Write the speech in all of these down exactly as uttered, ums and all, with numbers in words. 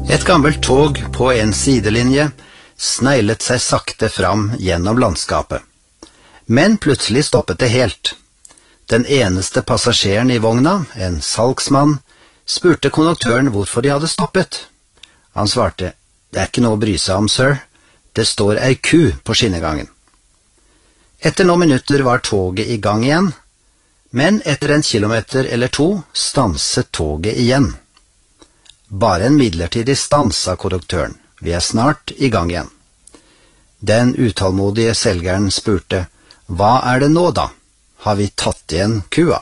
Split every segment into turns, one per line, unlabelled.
Et gammelt tog på en sidelinje sneglet seg sakte fram gjennom landskapet. Men plutselig stoppet det helt. Den eneste passasjeren i vogna, en salgsmann, spurte konduktøren hvorfor de hadde stoppet. Han svarte, «Det er ikke noe å bry seg om, sir. Det står ei ku på skinnegangen.» Etter noen minutter var toget i gang igjen, men etter en kilometer eller to stanset toget igjen. Bare en midlertidig stans, sa konduktøren. Vi er snart i gang igjen. Den utålmodige selgeren spurte, hva er det nå da? Har vi tatt igjen kua?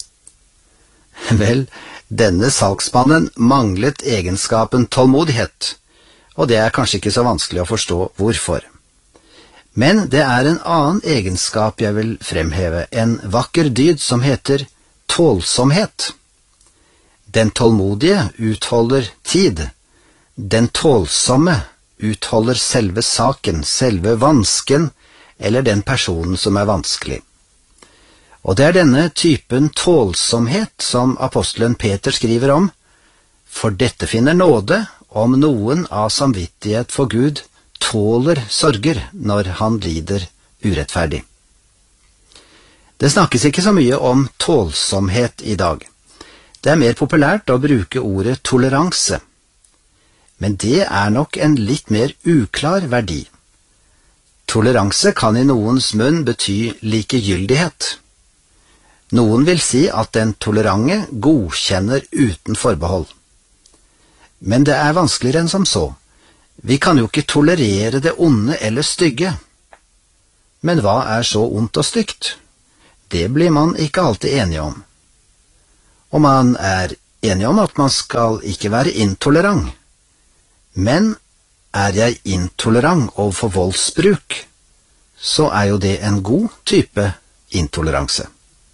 Vel, denne salgsmannen manglet egenskapen tålmodighet, og det er kanskje ikke så vanskelig å forstå hvorfor. Men det er en annen egenskap jeg vil fremheve, en vakker dyd som heter tålsomhet. Den tålmodige utholder tid. Den tålsomme utholder selve saken, selve vansken, eller den personen som er vanskelig. Og det er denne typen tålsomhet som apostelen Peter skriver om, for dette finner nåde om noen av samvittighet for Gud tåler sorger når han lider urettferdig. Det snakkes ikke så mye om tålsomhet i dag. Det er mer populært å bruke ordet toleranse. Men det er nok en litt mer uklar verdi. Toleranse kan i noens munn bety likegyldighet. Noen vil si at den tolerante godkjenner uten forbehold. Men det er vanskeligere enn som så. Vi kan jo ikke tolerere det onde eller stygge. Men hva er så ondt og stygt? Det blir man ikke alltid enig om. Og man er enig om at man skal ikke være intolerant. Men er jeg intolerant overfor voldsbruk, så er jo det en god type intoleranse.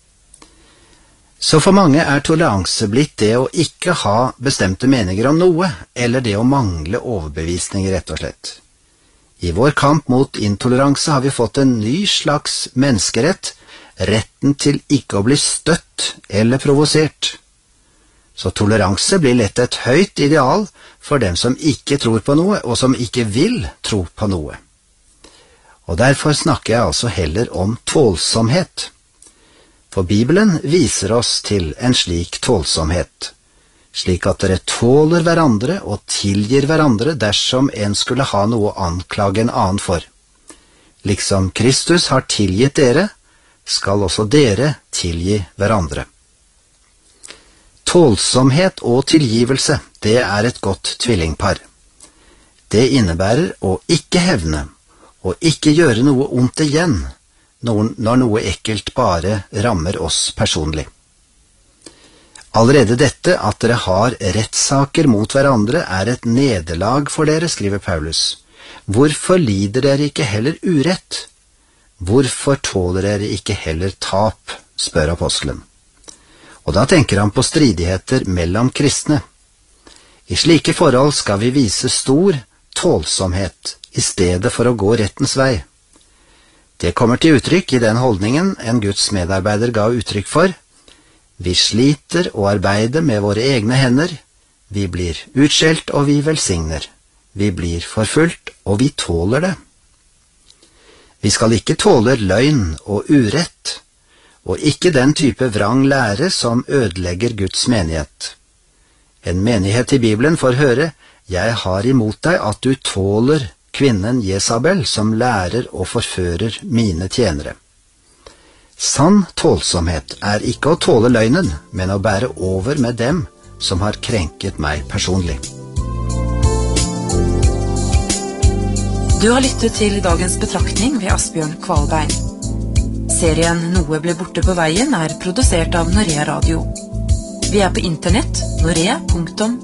Så for mange er toleranse blitt det å ikke ha bestemte meninger om noe, eller det å mangle overbevisning, rett og slett. I vår kamp mot intoleranse har vi fått en ny slags menneskerett, retten til ikke å bli støtt eller provosert. Så toleranse blir lett et høyt ideal for dem som ikke tror på noe, og som ikke vil tro på noe. Og derfor snakker jeg altså heller om tålsomhet. For Bibelen viser oss til en slik tålsomhet, slik at dere tåler hverandre og tilgir hverandre dersom en skulle ha noe å anklage en annen for. Liksom Kristus har tilgitt dere, skal også dere tilgi hverandre. Tålsomhet og tilgivelse, det er et godt tvillingpar. Det innebærer å ikke hevne, og ikke gjøre noe ondt igjen, når noe ekkelt bare rammer oss personlig. Allerede dette at dere har rettssaker mot hverandre er et nederlag for dere, skriver Paulus. Hvorfor lider dere ikke heller urett? Hvorfor tåler dere ikke heller tap, spør apostelen. Og da tenker han på stridigheter mellom kristne. I slike forhold skal vi vise stor tålsomhet i stedet for å gå rettens vei. Det kommer til uttrykk i den holdningen en Guds medarbeider ga uttrykk for. Vi sliter og arbeider med våre egne hender. Vi blir utskjelt og vi velsigner. Vi blir forfulgt og vi tåler det. Vi skal ikke tåle løgn og urett, og ikke den type vrang lære som ødelegger Guds menighet. En menighet i Bibelen får høre, jeg har imot deg at du tåler kvinnen Jesabel som lærer og forfører mine tjenere. Sann tålsomhet er ikke å tåle løgnen, men å bære over med dem som har krenket meg personlig.
Du har lyttet til dagens betraktning ved Asbjørn Kvalbein. Serien Noe ble borte på veien er produsert av Norea Radio. Vi er på internett, norea punktum